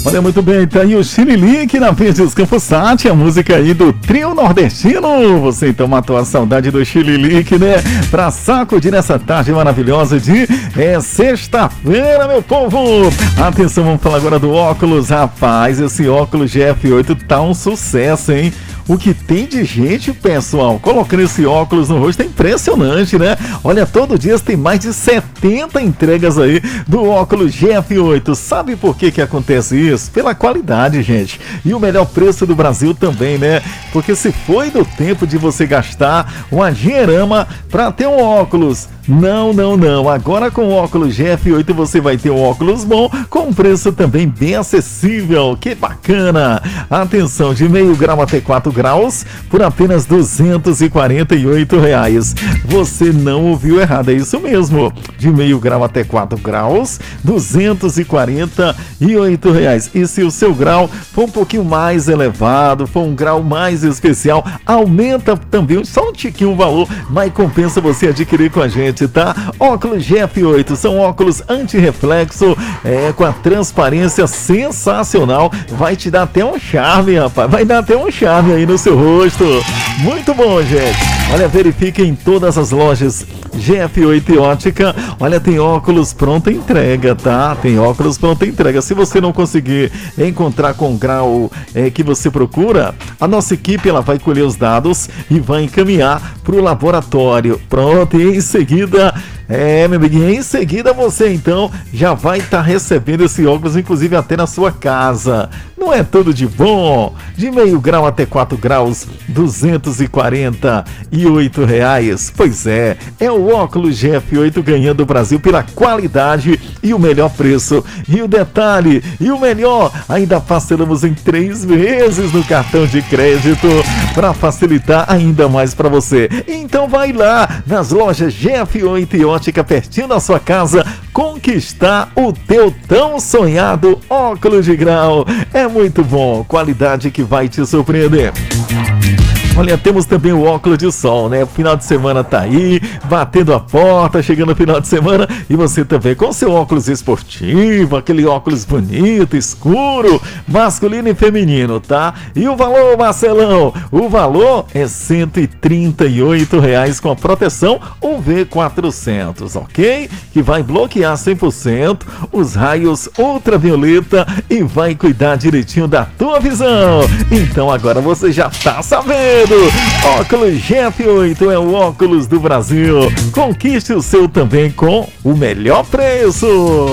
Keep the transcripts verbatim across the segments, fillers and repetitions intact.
Olha, muito bem, tá aí o Chililique na Verdes Campos Sat, a música aí do trio nordestino. Você então matou a saudade do Chililique, né? Pra sacudir nessa tarde maravilhosa de é, sexta-feira, meu povo. Atenção, vamos falar agora do óculos. Rapaz, esse óculos G F oito tá um sucesso, hein? O que tem de gente, pessoal, colocando esse óculos no rosto é impressionante, né? Olha, todo dia tem mais de setenta entregas aí do óculos G F oito. Sabe por que que acontece isso? Pela qualidade, gente. E o melhor preço do Brasil também, né? Porque se foi do tempo de você gastar uma dinheirama para ter um óculos. Não, não, não. Agora com o óculos G F oito você vai ter um óculos bom com preço também bem acessível. Que bacana! Atenção, de meio grau até quatro graus por apenas duzentos e quarenta e oito reais. Você não ouviu errado, é isso mesmo. De meio grau até quatro graus, duzentos e quarenta e oito reais. E se o seu grau for um pouquinho mais elevado, for um grau mais especial, aumenta também só um tiquinho o valor, mas compensa você adquirir com a gente. Tá? Óculos G F oito são óculos anti-reflexo, é, com a transparência sensacional. Vai te dar até um charme, rapaz. Vai dar até um charme aí no seu rosto. Muito bom, gente. Olha, verifique em todas as lojas G F oito e Ótica. Olha, tem óculos pronta entrega, tá? Tem óculos pronta entrega. Se você não conseguir encontrar com o grau é, que você procura, a nossa equipe ela vai colher os dados e vai encaminhar para o laboratório. Pronto, e em seguida É, meu amiguinho, em seguida você então já vai estar tá recebendo esse óculos, inclusive até na sua casa. Não é tudo de bom? De meio grau até quatro graus, duzentos e quarenta e oito reais. Pois é, é o óculos G F oito ganhando o Brasil pela qualidade e o melhor preço. E o detalhe, e o melhor, ainda parcelamos em três vezes no cartão de crédito para facilitar ainda mais para você. Então vai lá nas lojas G F oito e Ótica pertinho da sua casa conquistar o teu tão sonhado óculos de grau. É muito bom, qualidade que vai te surpreender. Olha, temos também o óculos de sol, né? O final de semana tá aí, batendo a porta, chegando o final de semana, e você também com seu óculos esportivo, aquele óculos bonito, escuro, masculino e feminino, tá? E o valor, Marcelão? O valor é cento e trinta e oito reais com a proteção U V quatrocentos, ok? Que vai bloquear cem por cento os raios ultravioleta e vai cuidar direitinho da tua visão. Então agora você já tá sabendo. Óculos G F oito é o óculos do Brasil. Conquiste o seu também com o melhor preço.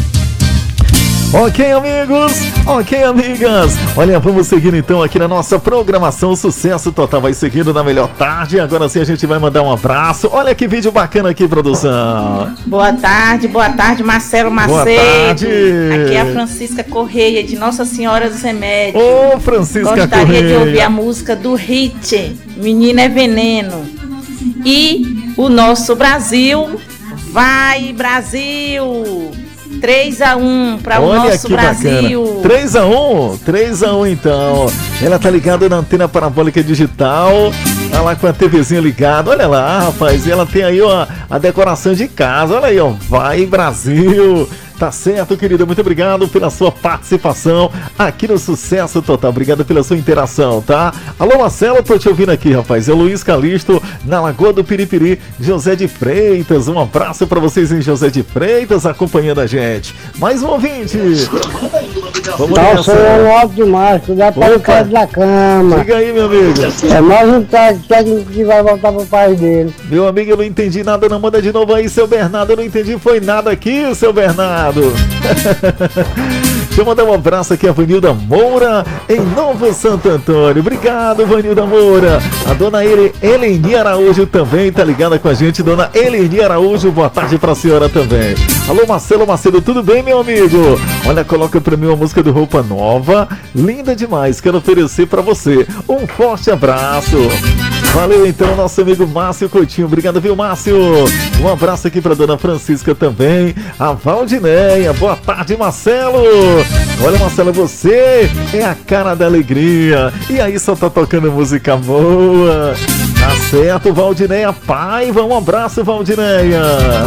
Ok, amigos? Ok, amigas? Olha, vamos seguindo então aqui na nossa programação. O Sucesso Total vai seguindo na melhor tarde. Agora sim a gente vai mandar um abraço. Olha que vídeo bacana aqui, produção. Boa tarde, boa tarde, Marcelo Macedo. Boa tarde. Aqui é a Francisca Correia, de Nossa Senhora dos Remédios. Ô, Francisca Correia. Gostaria de ouvir a música do Hit, Menina é Veneno. E o nosso Brasil, vai Brasil! três a um para o nosso Brasil. Bacana. três a um? três a um então. Ela tá ligada na antena parabólica digital. Tá lá com a TVzinha ligada. Olha lá, rapaz. E ela tem aí ó, a decoração de casa. Olha aí, ó. Vai Brasil. Tá certo, querida. Muito obrigado pela sua participação aqui no Sucesso Total. Obrigado pela sua interação, tá? Alô, Marcelo, tô te ouvindo aqui, rapaz. É o Luiz Calixto, na Lagoa do Piripiri, José de Freitas. Um abraço pra vocês em José de Freitas, acompanhando a gente. Mais um ouvinte. Vamos tá o som alto demais, já tá no caso da cama. Diga aí, meu amigo. É mais um técnico que vai voltar pro pai dele. Meu amigo, eu não entendi nada, não. Manda de novo aí, seu Bernardo. Eu não entendi, foi nada aqui, seu Bernardo. Deixa eu mandar um abraço aqui a Vanilda Moura em Novo Santo Antônio. Obrigado, Vanilda Moura. A dona Eleni Araújo também tá ligada com a gente. Dona Eleni Araújo, boa tarde pra senhora também. Alô, Marcelo Macedo, tudo bem, meu amigo? Olha, coloca pra mim uma música do Roupa Nova, linda demais, quero oferecer pra você. Um forte abraço. Valeu então, nosso amigo Márcio Coutinho. Obrigado, viu, Márcio? Um abraço aqui pra dona Francisca também. A Valdineia. Boa tarde, Marcelo. Olha, Marcelo, você é a cara da alegria. E aí só tá tocando música boa. Tá certo, Valdineia Paiva. Um abraço, Valdineia.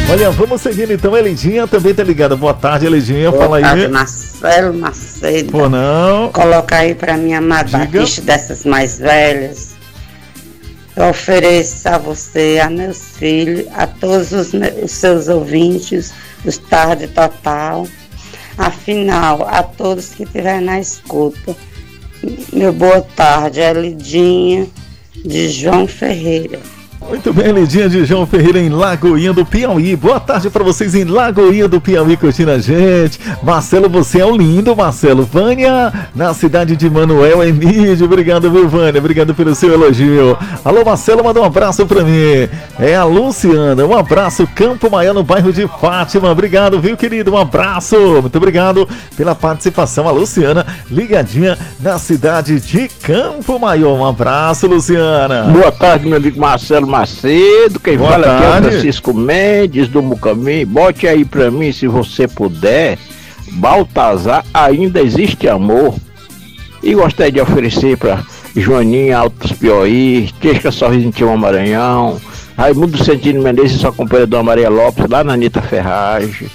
Olha, vamos seguindo então, Elidinha também tá ligada. Boa tarde, Elidinha, Boa fala tarde, aí. Marcelo Macedo. Pô, não. Coloca aí pra minha amada Batista dessas mais velhas. Eu ofereço a você, a meus filhos, a todos os, meus, os seus ouvintes, os Tarde Total. Afinal, a todos que estiverem na escuta, meu boa tarde, é Lidinha de João Ferreira. Muito bem, Lidinha de João Ferreira em Lagoinha do Piauí. Boa tarde para vocês em Lagoinha do Piauí curtindo a gente. Marcelo, você é o lindo, Marcelo. Vânia, na cidade de Manuel Emílio. Obrigado, viu, Vânia? Obrigado pelo seu elogio. Alô, Marcelo, manda um abraço para mim. É a Luciana. Um abraço, Campo Maior, no bairro de Fátima. Obrigado, viu, querido? Um abraço. Muito obrigado pela participação. A Luciana, ligadinha na cidade de Campo Maior. Um abraço, Luciana. Boa tarde, meu amigo Marcelo Macedo, quem Boa fala tarde. Aqui é o Francisco Mendes do Mucamim. Bote aí pra mim, se você puder, Baltazar, Ainda Existe Amor. E gostaria de oferecer pra Joaninha Altos Piauí, Tesca Sorriso em Tião Maranhão, Raimundo Santino Menezes e sua companheira Dona Maria Lopes, lá na Anitta Ferragem.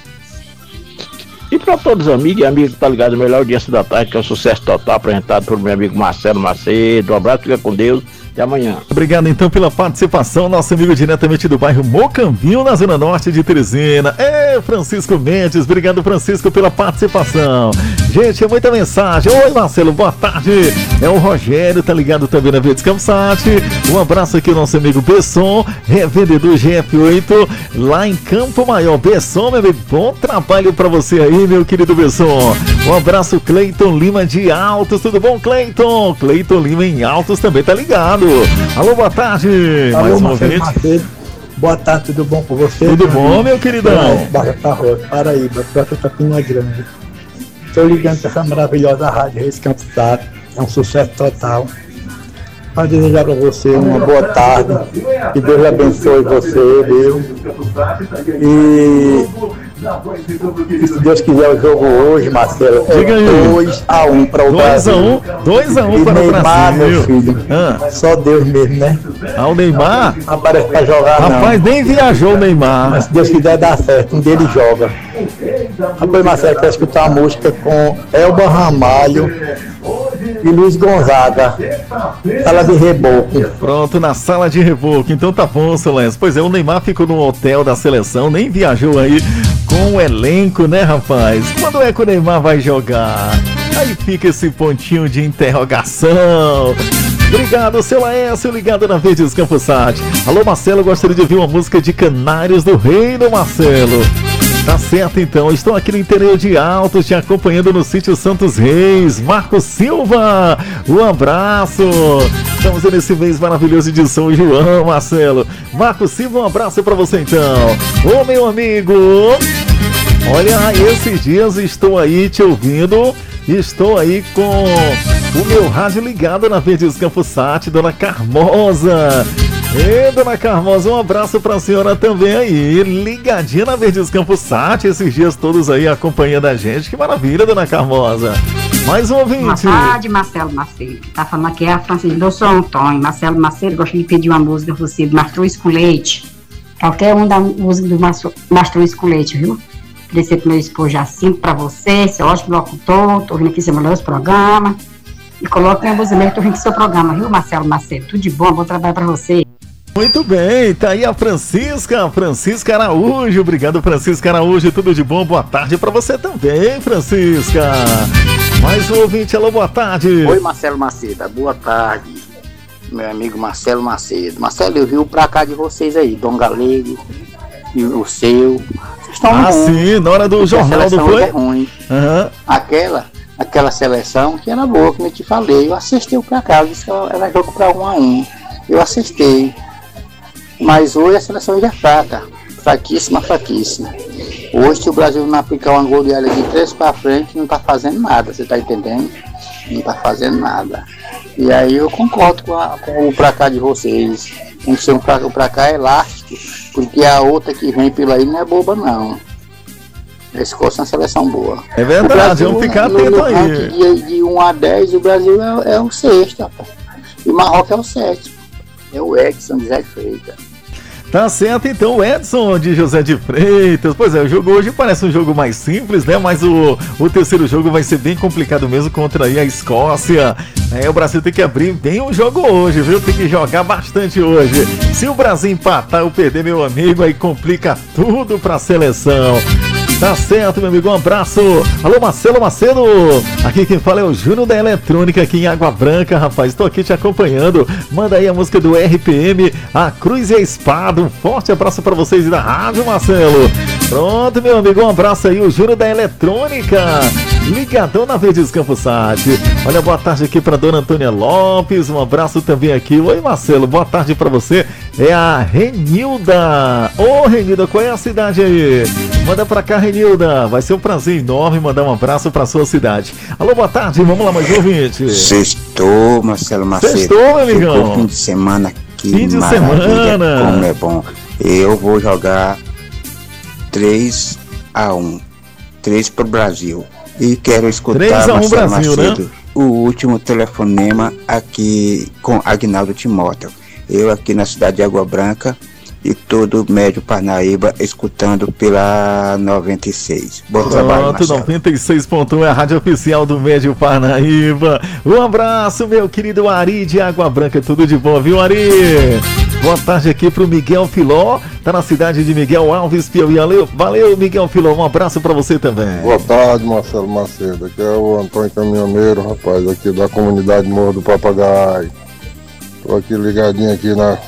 E para todos os amigos e amigos que tá ligado no melhor audiência da tarde, que é o Sucesso Total, apresentado por meu amigo Marcelo Macedo. Um abraço, fica com Deus. Até amanhã. Obrigado então pela participação, nosso amigo diretamente do bairro Mocambinho, na zona norte de Teresina. É, Francisco Mendes, obrigado, Francisco, pela participação. Gente, é muita mensagem. Oi, Marcelo, boa tarde. É o Rogério, tá ligado também na Verdes Campsat. Um abraço aqui ao nosso amigo Besson, revendedor G F oito, lá em Campo Maior. Besson, meu amigo, bom trabalho pra você aí, meu querido Besson. Um abraço, Cleiton Lima de Altos. Tudo bom, Cleiton? Cleiton Lima em Altos também tá ligado. Alô, boa tarde. Alô, mais uma Marcelo vez. Macedo. Boa tarde, tudo bom com você? Tudo bom, amigo? Meu queridão? Barra Rosa, Paraíba, Trata Tapinha Grande. Estou ligando para essa maravilhosa rádio Reis Campos Sat, é um sucesso total. Para desejar para você uma boa tarde, que Deus abençoe você, viu? E se Deus quiser o jogo hoje, Marcelo, é dois a um para o Brasil. dois a um para o Neymar, Brasil. Meu filho, ah. Só Deus mesmo, né? Ah, o Neymar? Não aparece para jogar, não. Rapaz, nem viajou o Neymar. Mas se Deus quiser dar certo, um deles joga. Rapaz, Marcelo, quer escutar uma música com Elba Ramalho e Luiz Gonzaga, Sala de Reboco. Pronto, na Sala de Reboco. Então tá bom, Solense. Pois é, o Neymar ficou no hotel da seleção, nem viajou aí com o elenco, né, rapaz? Quando é que o Neymar vai jogar? Aí fica esse pontinho de interrogação. Obrigado, seu Laércio, ligado na Verdes Campos Sat. Alô, Marcelo, gostaria de ouvir uma música de Canários do Reino, Marcelo. Tá certo, então. Estou aqui no interior de Altos, te acompanhando no sítio Santos Reis. Marco Silva, um abraço. Estamos nesse mês maravilhoso de São João, Marcelo. Marco Silva, um abraço para você, então. Ô, meu amigo, olha, esses dias estou aí te ouvindo. Estou aí com o meu rádio ligado na Verdes Campos Sat, Dona Carmosa. Ei, Dona Carmosa, um abraço pra senhora também aí, ligadinha na Verdes Campos Sat, esses dias todos aí acompanhando a gente. Que maravilha, Dona Carmosa. Mais um ouvinte. Boa tarde, Marcelo Macedo. Tá falando aqui é a Francisca do São Antônio. Marcelo Macedo, gostaria de pedir uma música pra você do Mastruz com Leite. Qualquer um da música do Mastruz com Leite, viu? Agradecer pro meu esposo Jacinto, pra você, seu ótimo locutor. Tô vindo aqui seu maravilhoso programa. E coloque minha música mesmo, tô vindo aqui seu programa, viu, Marcelo Macedo? Tudo de bom, bom trabalho pra você. Muito bem, tá aí a Francisca, Francisca Araújo. Obrigado, Francisca Araújo, tudo de bom, boa tarde pra você também, Francisca. Mais um ouvinte, alô, boa tarde. Oi, Marcelo Macedo, boa tarde, meu amigo Marcelo Macedo. Marcelo, eu vi o pra cá de vocês aí, Dom Galego e o seu. Vocês estão Ah, ruim, sim, na hora do jornal, não foi? É ruim. Uhum. Aquela, aquela seleção que era boa, como eu te falei, eu assisti o pra cá, eu disse que era jogo pra um a um, eu assisti. Mas hoje a seleção já é fraca, fraquíssima, fraquíssima. Hoje, se o Brasil não aplicar uma goleada de três para frente, não está fazendo nada, você está entendendo? Não está fazendo nada. E aí eu concordo com, a, com o pra cá de vocês. Tem que ser um pra, um pra cá elástico, porque a outra que vem pela aí não é boba, não. Esse curso é uma seleção boa. É verdade, Brasil, vamos ficar no, atento no aí. De, de um a dez, o Brasil é, é o sexto, rapaz. E o Marrocos é o sétimo. É o Edson de Zé Freitas. Tá certo, então, o Edson de José de Freitas. Pois é, o jogo hoje parece um jogo mais simples, né? Mas o, o terceiro jogo vai ser bem complicado mesmo contra aí a Escócia. É, o Brasil tem que abrir bem o jogo hoje, viu? Tem que jogar bastante hoje. Se o Brasil empatar ou perder, meu amigo, aí complica tudo pra seleção. Tá certo, meu amigo, um abraço. Alô, Marcelo Macedo. Aqui quem fala é o Júnior da Eletrônica aqui em Água Branca, rapaz. Estou aqui te acompanhando. Manda aí a música do R P M, A Cruz e a Espada. Um forte abraço para vocês da rádio, Marcelo. Pronto, meu amigo, um abraço aí, o Júnior da Eletrônica. Ligadão na Verdes Campos Sat. Olha, boa tarde aqui para dona Antônia Lopes. Um abraço também aqui. Oi, Marcelo, boa tarde para você. É a Renilda. Ô, Renilda, qual é a cidade aí? Manda pra cá, Renilda. Vai ser um prazer enorme mandar um abraço pra sua cidade. Alô, boa tarde. Vamos lá, mais um ouvinte. Sextou, Marcelo Macedo. Sextou, meu amigão. Ficou fim de semana aqui. Fim de semana. Como é bom. Eu vou jogar três a um. três pro Brasil. E quero escutar, Marcelo Brasil, Macedo, né? O último telefonema aqui com Agnaldo Timóteo. Eu aqui na cidade de Água Branca e todo o Médio Parnaíba escutando pela noventa e seis. Bom Pronto, trabalho, Marcelo. noventa e seis ponto um é a rádio oficial do Médio Parnaíba. Um abraço, meu querido Ari de Água Branca. Tudo de bom, viu, Ari? Boa tarde aqui pro Miguel Filó. Tá na cidade de Miguel Alves, Piauí. Valeu, Miguel Filó. Um abraço pra você também. Boa tarde, Marcelo Macedo. Aqui é o Antônio Caminhoneiro, rapaz, aqui da comunidade Morro do Papagaio. Tô aqui ligadinho aqui na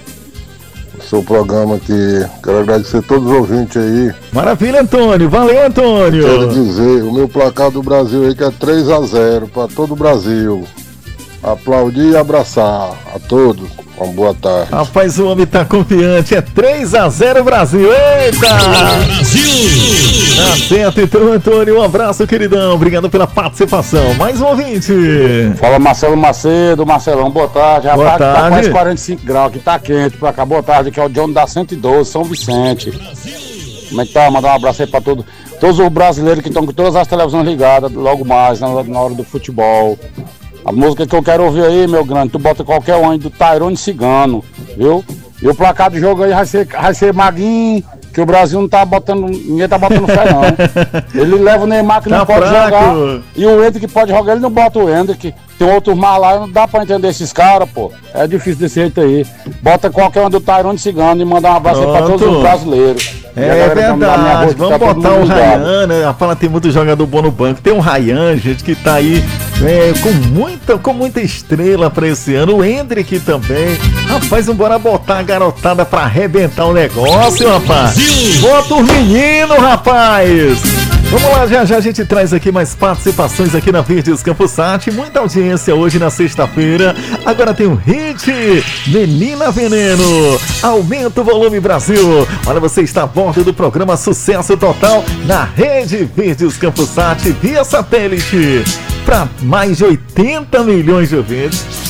no seu programa aqui. Quero agradecer a todos os ouvintes aí. Maravilha, Antônio. Valeu, Antônio. Quero dizer, o meu placar do Brasil aí que é três a zero para todo o Brasil. Aplaudir e abraçar a todos. Uma boa tarde. Rapaz, o homem tá confiante. É três a zero Brasil. Eita! Brasil! Tá certo, então, Antônio. Um abraço, queridão. Obrigado pela participação. Mais um ouvinte. Fala, Marcelo Macedo. Marcelão, boa tarde. Boa Rapaz, tarde. Tá quase quarenta e cinco graus, que tá quente pra cá. Boa tarde, que é o John da cento e doze, São Vicente. Como é que tá? Mandar um abraço aí pra todo, todos os brasileiros que estão com todas as televisões ligadas logo mais, na, na hora do futebol. A música que eu quero ouvir aí, meu grande, tu bota qualquer um aí do Tairone Cigano, viu? E o placar do jogo aí vai ser, vai ser Maguinho, que o Brasil não tá botando, ninguém tá botando fé não. Ele leva o Neymar que Tá não pode fraco. jogar, e o Ender que pode jogar, ele não bota o Ender, que tem outros mal lá, não dá pra entender esses caras, pô. É difícil desse jeito aí. Bota qualquer um do Tairone Cigano e mandar um abraço aí pra todos os brasileiros. É verdade, vamos botar o Ryan, né? A fala tem muito jogador bom no banco. Tem o Ryan, gente, que tá aí é, com, muita, com muita estrela pra esse ano. O Hendrick também. Rapaz, vamos bora botar a garotada pra arrebentar o negócio, rapaz. Bota os meninos, rapaz. Vamos lá, já já a gente traz aqui mais participações aqui na Verdes Campos Sat. Muita audiência hoje na sexta-feira. Agora tem um hit, Menina Veneno. Aumenta o volume, Brasil. Olha, você está a bordo do programa Sucesso Total na Rede Verdes Campos Sat via satélite. Para mais de oitenta milhões de ouvintes.